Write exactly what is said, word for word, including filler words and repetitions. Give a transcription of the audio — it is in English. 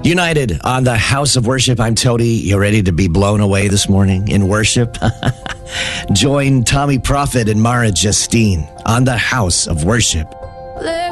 United on the House of Worship. I'm Tony. You ready to be blown away this morning in worship? Join Tommy Prophet and Mara Justine on the House of Worship.